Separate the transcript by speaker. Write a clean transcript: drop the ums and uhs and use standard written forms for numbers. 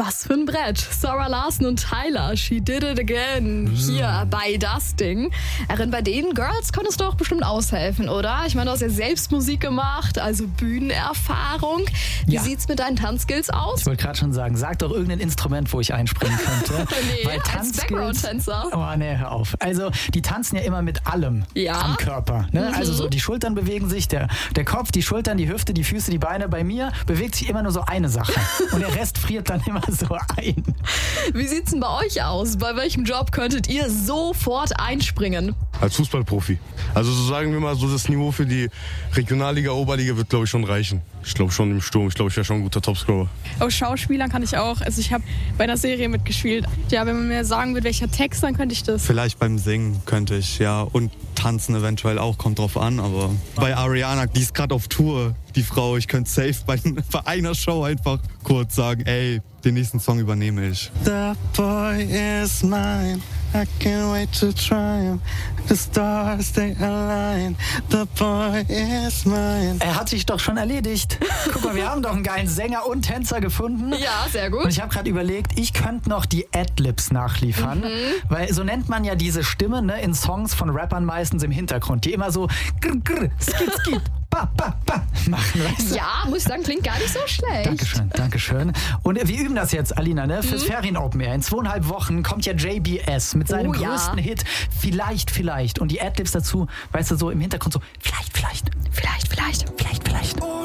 Speaker 1: Was für ein Brett. Sarah Larson und Tyler, She Did It Again. Hier bei das Ding. Erin, bei den Girls konntest du auch bestimmt aushelfen, oder? Ich meine, du hast ja selbst Musik gemacht, also Bühnenerfahrung. Wie sieht's mit deinen Tanzskills aus?
Speaker 2: Ich wollte gerade schon sagen, sag doch irgendein Instrument, wo ich einspringen könnte.
Speaker 1: Nee,
Speaker 2: weil
Speaker 1: als Background-Tänzer.
Speaker 2: Oh, nee, hör auf. Also, die tanzen ja immer mit allem am Körper. Ne? Also so, die Schultern bewegen sich, der Kopf, die Schultern, die Hüfte, die Füße, die Beine. Bei mir bewegt sich immer nur so eine Sache. Und der Rest friert dann immer so ein.
Speaker 1: Wie sieht's denn bei euch aus? Bei welchem Job könntet ihr sofort einspringen?
Speaker 3: Als Fußballprofi. Also so sagen wir mal, so das Niveau für die Regionalliga, Oberliga wird, glaube ich, schon reichen. Ich glaube schon im Sturm. Ich glaube, ich wäre schon ein guter Topscorer.
Speaker 4: Aus Schauspielern kann ich auch. Also ich habe bei einer Serie mitgespielt. Ja, wenn man mir sagen würde, welcher Text, dann könnte ich das.
Speaker 5: Vielleicht beim Singen könnte ich, ja. Und tanzen eventuell auch, kommt drauf an. Aber bei Ariana, die ist gerade auf Tour, die Frau. Ich könnte safe bei einer Show einfach kurz sagen, ey, den nächsten Song übernehme ich. The boy is mine. I can't wait to try him. The stars, they align. The boy is mine.
Speaker 2: Er hat sich doch schon erledigt. Guck mal, wir haben doch einen geilen Sänger und Tänzer gefunden.
Speaker 1: Ja, sehr gut.
Speaker 2: Und ich habe gerade überlegt, ich könnte noch die Adlibs nachliefern. Weil so nennt man ja diese Stimme, ne, in Songs von Rappern meistens im Hintergrund, die immer so grr, grr, skit, skit, ba, ba, ba machen. Weißt du?
Speaker 1: Ja, muss ich sagen, klingt gar nicht so schlecht.
Speaker 2: Dankeschön. Und wir üben das jetzt, Alina, ne? Fürs Ferien Open Air. In 2,5 Wochen kommt ja JBS mit seinem größten Hit. Vielleicht. Und die Adlibs dazu, weißt du, so im Hintergrund so, vielleicht.